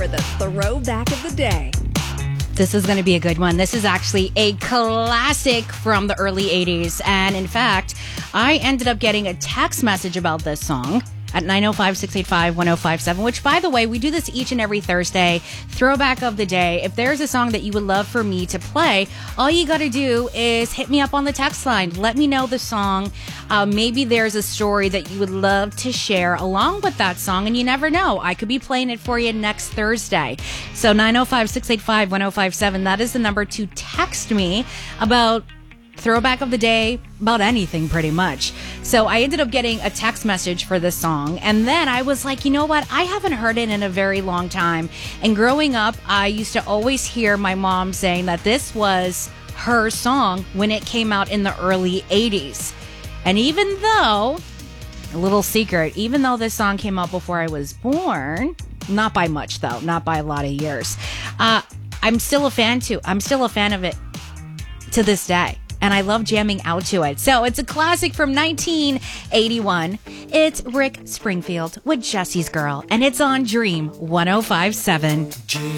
for the throwback of the day. This is going to be a good one. This is actually a classic from the early 80s. And in fact, I ended up getting a text message about this song at 905-685-1057, which, by the way, we do this each and every Thursday. Throwback of the day. If there's a song that you would love for me to play, all you got to do is hit me up on the text line. Let me know the song. Maybe there's a story that you would love to share along with that song, and you never know. I could be playing it for you next Thursday. So 905-685-1057, that is the number to text me about throwback of the day, about anything pretty much. So I ended up getting a text message for this song, and then I was like, you know what, I haven't heard it in a very long time. And growing up, I used to always hear my mom saying that this was her song when it came out in the early 80s. And even though, a little secret, even though this song came out before I was born, not by much though, not by a lot of years, I'm still a fan too. I'm still a fan of it to this day. And I love jamming out to it. So it's a classic from 1981. It's Rick Springfield with Jesse's Girl. And it's on Dream 105.7.